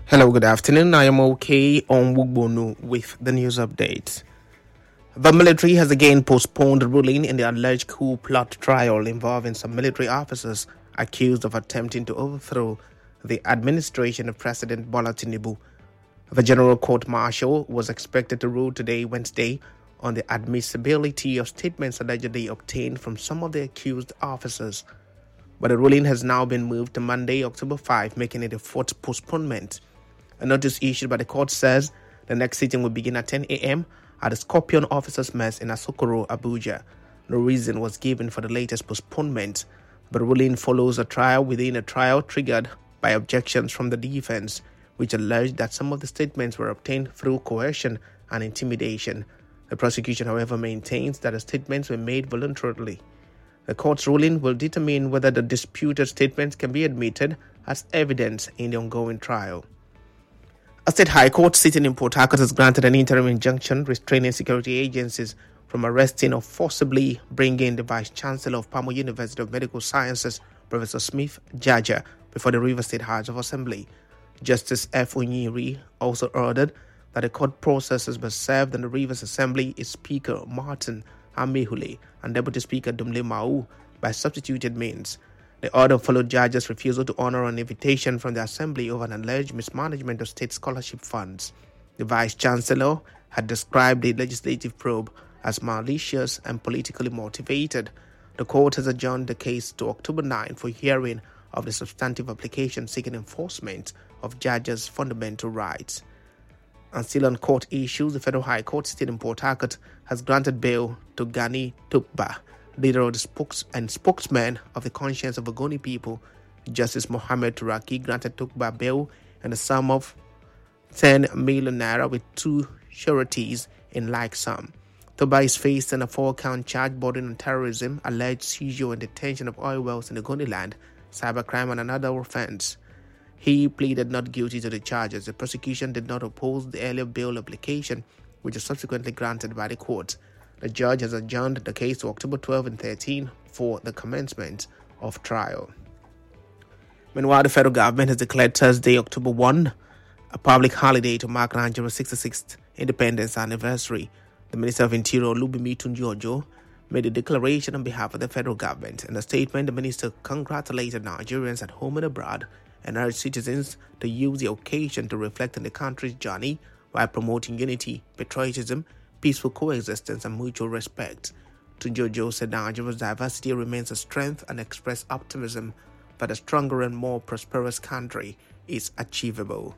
Hello, good afternoon. I am okay on Wugbonu with the news updates. The military has again postponed the ruling in the alleged coup plot trial involving some military officers accused of attempting to overthrow the administration of President Bola Tinubu. The General Court-Martial was expected to rule today, Wednesday, on the admissibility of statements allegedly obtained from some of the accused officers. But the ruling has now been moved to Monday, October 5, making it a fourth postponement. A notice issued by the court says the next sitting will begin at 10 a.m. at the Scorpion Officers' Mess in Asokoro, Abuja. No reason was given for the latest postponement, but the ruling follows a trial within a trial triggered by objections from the defense, which alleged that some of the statements were obtained through coercion and intimidation. The prosecution, however, maintains that the statements were made voluntarily. The court's ruling will determine whether the disputed statements can be admitted as evidence in the ongoing trial. A state high court sitting in Port Harcourt has granted an interim injunction restraining security agencies from arresting or forcibly bringing the Vice Chancellor of Pamo University of Medical Sciences, Professor Smith Jaja, before the Rivers State House of Assembly. Justice F. Onyiri also ordered that the court processes be served on the Rivers Assembly is Speaker Martin Amehule and Deputy Speaker Dumle Mau by substituted means. The order followed Jaja's refusal to honor an invitation from the Assembly over an alleged mismanagement of state scholarship funds. The Vice Chancellor had described the legislative probe as malicious and politically motivated. The court has adjourned the case to October 9 for hearing of the substantive application seeking enforcement of Jaja's fundamental rights. And still on court issues, the Federal High Court sitting in Port Harcourt has granted bail to Gani Tukba, leader of the spokesman of the conscience of Ogoni people. Justice Mohammed Turaki granted Tukba bail and a sum of 10 million naira with two sureties in like sum. Tukba is facing a 4-count charge bordering on terrorism, alleged seizure and detention of oil wells in Ogoni land, cybercrime and another offense. He pleaded not guilty to the charges. The prosecution did not oppose the earlier bail application, which was subsequently granted by the court. The judge has adjourned the case to October 12 and 13 for the commencement of trial. Meanwhile, the federal government has declared Thursday, October 1, a public holiday to mark Nigeria's 66th independence anniversary. The Minister of Interior, Olubimi Tunji-Ojo, made a declaration on behalf of the federal government. In a statement, the minister congratulated Nigerians at home and abroad and urged citizens to use the occasion to reflect on the country's journey while promoting unity, patriotism, peaceful coexistence and mutual respect. Tunji-Ojo said Nigeria's diversity remains a strength and expressed optimism that a stronger and more prosperous country is achievable.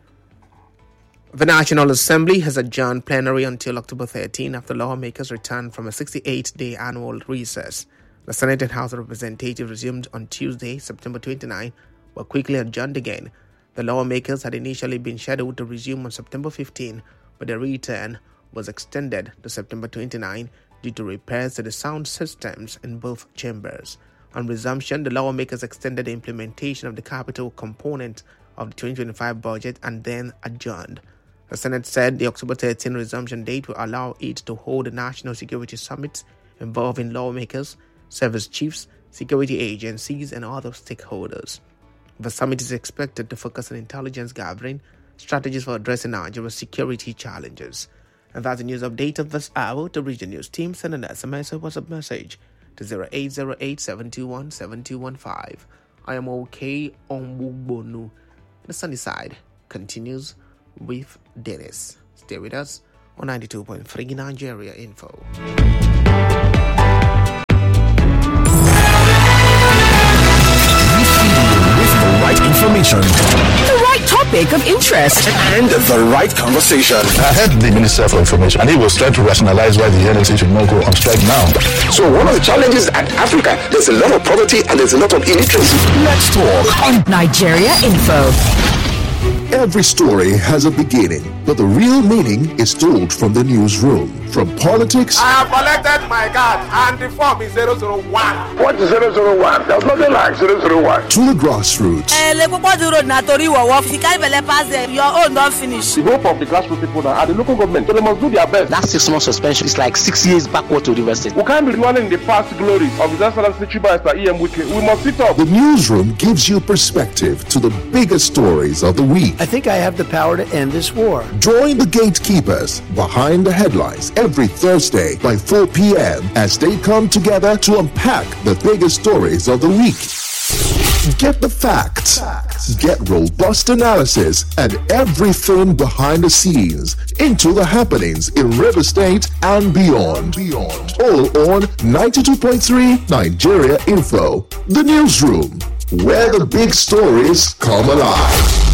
The National Assembly has adjourned plenary until October 13 after lawmakers returned from a 68-day annual recess. The Senate and House of Representatives resumed on Tuesday, September 29, but quickly adjourned again. The lawmakers had initially been scheduled to resume on September 15, but their return was extended to September 29 due to repairs to the sound systems in both chambers. On resumption, the lawmakers extended the implementation of the capital component of the 2025 budget and then adjourned. The Senate said the October 13 resumption date will allow it to hold a national security summit involving lawmakers, service chiefs, security agencies, and other stakeholders. The summit is expected to focus on intelligence gathering, strategies for addressing Nigeria's security challenges. And that's the news update of this hour. To reach the news team, send an SMS or WhatsApp message to 0808-721-7215. I am okay on Wugbonu. The sunny side continues with Dennis. Stay with us on 92.3 Nigeria Info. Right information, the right topic of interest, and the right conversation. I heard the Minister for Information, and he was trying to rationalize why the NSA should not go on strike now. So one of the challenges at Africa, there's a lot of poverty and there's a lot of illiteracy. Let's talk on Nigeria Info. Every story has a beginning, but the real meaning is told from the newsroom. From politics, I have collected my card and the form is 001. What is 001? There's nothing like 001. To the grassroots. Your own don't finish. The hope of the grassroots people now are the local government, so they must do their best. That 6 month suspension is like 6 years backward to the university. We can't be dwelling in the past glories of His Excellency Chief Minister E.M. Wike. We must sit up. The newsroom gives you perspective to the biggest stories of the week. I think I have the power to end this war. Join the gatekeepers behind the headlines every Thursday by 4 p.m. as they come together to unpack the biggest stories of the week. Get the facts, get robust analysis, and everything behind the scenes into the happenings in River State and beyond. All on 92.3 Nigeria Info, the newsroom, where the big stories come alive.